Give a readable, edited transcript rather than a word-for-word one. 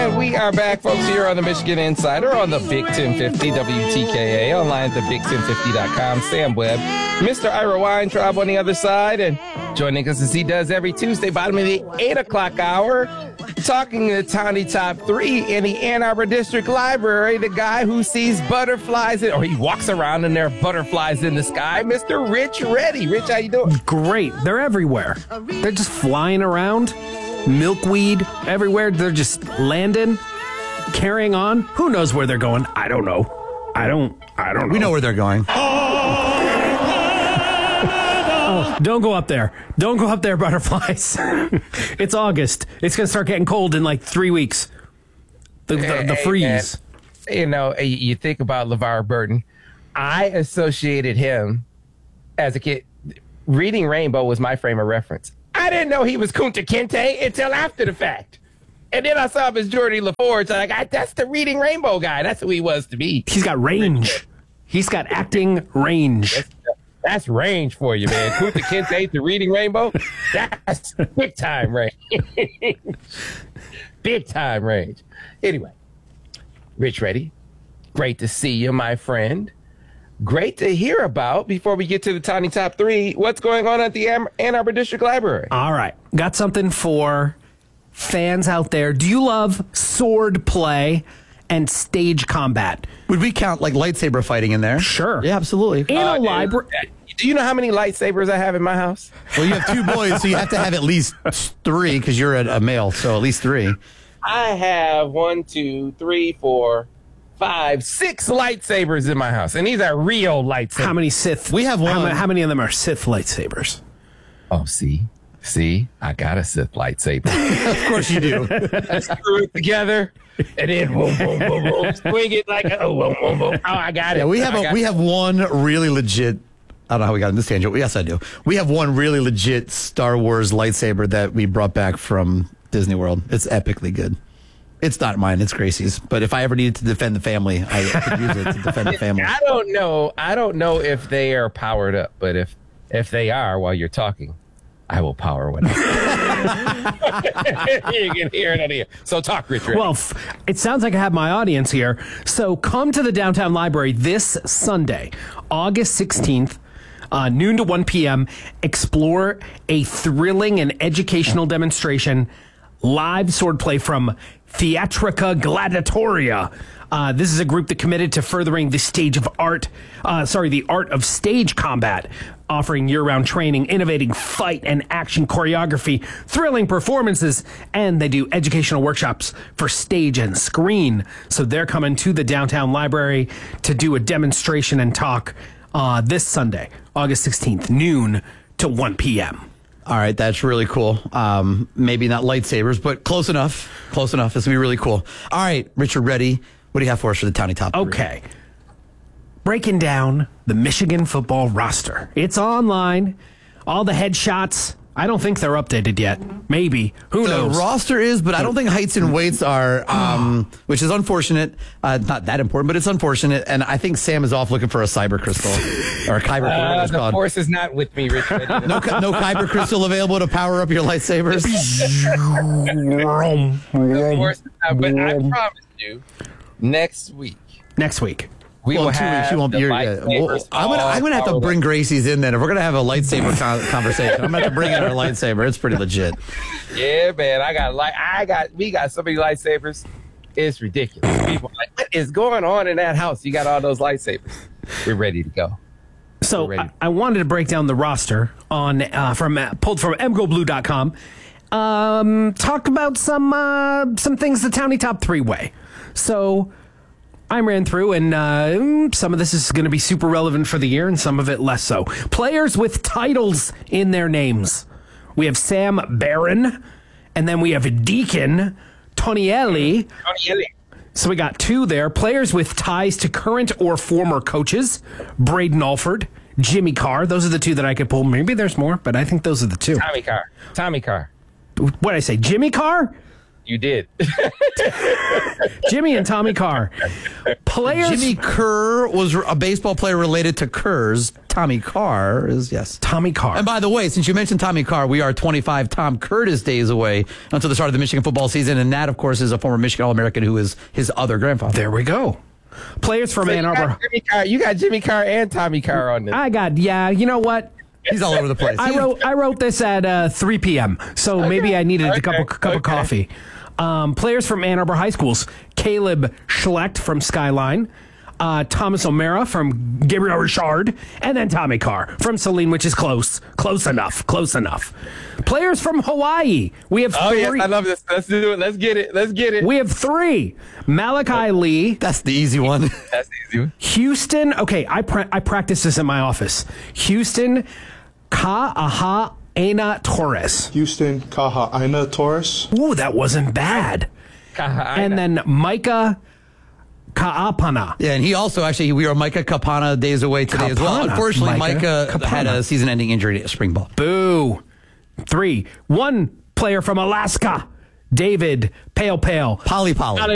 And we are back, folks, here on the Michigan Insider on the Big 1050 WTKA, online at thebig1050.com. Sam Webb, Mr. Ira Weintraub on the other side, and joining us as he does every Tuesday, bottom of the 8 o'clock hour, talking the Tawny Top 3 in the Ann Arbor District Library, the guy who sees butterflies, or he walks around and there are butterflies in the sky, Mr. Rich Reddy. Rich, how you doing? Great. They're everywhere. They're just flying around. Milkweed everywhere. They're just landing, carrying on. Who knows where they're going? I don't know. I don't know. We know where they're going. Oh, don't go up there. Don't go up there, butterflies. It's August. It's going to start getting cold in like 3 weeks. The freeze. Man, you know, you think about LeVar Burton. I associated him as a kid. Reading Rainbow was my frame of reference. I didn't know he was Kunta Kinte until after the fact. And then I saw him as Geordie LaForge. So that's the Reading Rainbow guy. That's who he was to me. He's got range. He's got acting range. That's range for you, man. Kunta Kinte to Reading Rainbow. That's big time range. Big time range. Anyway, Rich Reddy, great to see you, my friend. Great to hear about, before we get to the Tawny Top 3, what's going on at the Ann Arbor District Library. All right. Got something for fans out there. Do you love sword play and stage combat? Would we count like lightsaber fighting in there? Sure. Yeah, absolutely. In a library. Do you know how many lightsabers I have in my house? Well, you have 2 boys, so you have to have at least 3 because you're a male, so at least 3. I have 1, 2, 3, 4, 5, 6 lightsabers in my house, and these are real lightsabers. How many Sith? We have one. How many of them are Sith lightsabers? Oh, see, I got a Sith lightsaber. Of course you do. I screw it together, and then boom, boom, boom, boom, swing it like boom, boom, boom. Oh, I got it. Yeah, we have one really legit. I don't know how we got in this tangent. Yes, I do. We have one really legit Star Wars lightsaber that we brought back from Disney World. It's epically good. It's not mine. It's Gracie's. But if I ever needed to defend the family, I could use it to defend the family. I don't know if they are powered up, but if they are, while you're talking, I will power one up. You can hear it on here. So talk, Richard. Well, it sounds like I have my audience here. So come to the Downtown Library this Sunday, August 16th. Noon to 1 p.m. Explore a thrilling and educational demonstration, live swordplay from Theatrica Gladiatoria. This is a group that committed to furthering the art of stage combat, offering year-round training, innovating fight and action choreography, thrilling performances, and they do educational workshops for stage and screen. So they're coming to the Downtown Library to do a demonstration and talk this Sunday, August 16th, noon to 1 p.m. All right, that's really cool. Maybe not lightsabers, but close enough. Close enough. This will be really cool. All right, Richard Reddy, what do you have for us for the Tawny Top 3? Okay. Breaking down the Michigan football roster. It's online. All the headshots. I don't think they're updated yet. Maybe. Who knows? The roster is, but I don't think heights and weights are, which is unfortunate. Not that important, but it's unfortunate. And I think Sam is off looking for a cyber crystal or a kyber crystal. The force is not with me, Richard. No kyber crystal available to power up your lightsabers. The force is not, but I promise you, next week. We will 2 have weeks. You won't be here. I'm gonna have to bring Gracie's in then. If we're gonna have a lightsaber conversation, I'm gonna have to bring in our lightsaber. It's pretty legit. Yeah, man. We got so many lightsabers. It's ridiculous. People are like, what is going on in that house? You got all those lightsabers. We're ready to go. So I wanted to break down the roster on pulled from mgoblue.com. Talk about some things the Tawny Top 3 way. So I ran through, and some of this is going to be super relevant for the year, and some of it less so. Players with titles in their names. We have Sam Barron, and then we have Deacon Tonielli. So we got 2 there. Players with ties to current or former coaches. Braden Alford, Jimmy Carr. Those are the 2 that I could pull. Maybe there's more, but I think those are the 2. Tommy Carr. What did I say? Jimmy Carr? You did. Jimmy and Tommy Carr. Players. Jimmy Kerr was a baseball player related to Kerrs. Tommy Carr is, yes. Tommy Carr. And by the way, since you mentioned Tommy Carr, we are 25 Tom Curtis days away until the start of the Michigan football season. And that, of course, is a former Michigan All-American who is his other grandfather. There we go. Players from Ann Arbor. You got Jimmy Carr and Tommy Carr on this. You know what? He's all over the place. I wrote this at 3 p.m., so maybe I needed a cup of coffee. Players from Ann Arbor High Schools. Caleb Schlecht from Skyline. Thomas O'Mara from Gabriel Richard. And then Tommy Carr from Saline, which is close. Close enough. Players from Hawaii. We have 3. Oh, yes, I love this. Let's do it. Let's get it. We have 3. Malachi Lee. That's the easy one. That's the easy one. Houston. Okay, I practice this in my office. Houston Ka'aha'aina Torres. Houston Ka'aha'aina Torres. Ooh, that wasn't bad. And then Micah Ka'apana. Yeah, and he also we are Micah Kapana days away today as well. Kapana. Unfortunately, Micah Micah had a season-ending injury to spring ball. Boo. 3. 1 player from Alaska. David Pale. Polly.